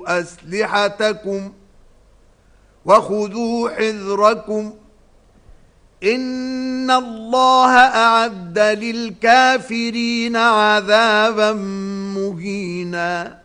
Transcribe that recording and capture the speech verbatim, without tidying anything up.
أسلحتكم وخذوا حذركم إن الله أعد للكافرين عذابا مهينا.